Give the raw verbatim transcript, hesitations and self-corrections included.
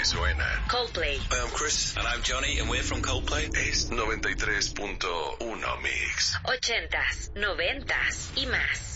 suena. Coldplay. Hi, I'm Chris. And I'm Johnny, and we're from Coldplay. Es noventa y tres punto uno Mix. Ochentas, noventas y más.